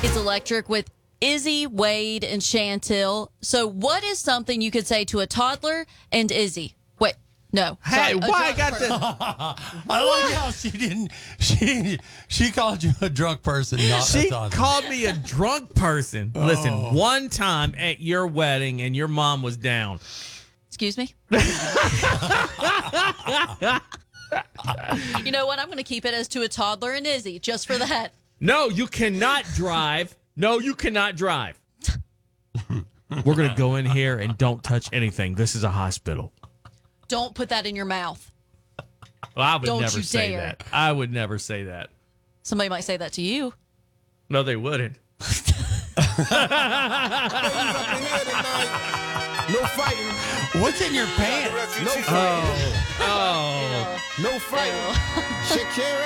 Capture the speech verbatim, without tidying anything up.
It's Electric with Izzy, Wade, and Chantil. So what is something you could say to a toddler and Izzy? Wait, no. Hey, sorry, a why I drunk got person. the... I like how she didn't. She she called you a drunk person, not She a toddler. called me a drunk person. Listen, one time at your wedding and your mom was down. Excuse me? You know what? I'm going to keep it as to a toddler and Izzy, just for that. No, you cannot drive. No, you cannot drive. We're going to go in here and don't touch anything. This is a hospital. Don't put that in your mouth. Well, I would Don't never you say dare. that. I would never say that. Somebody might say that to you. No, they wouldn't. No fighting. What's in your pants? No fighting. Oh. No fighting. Shakira.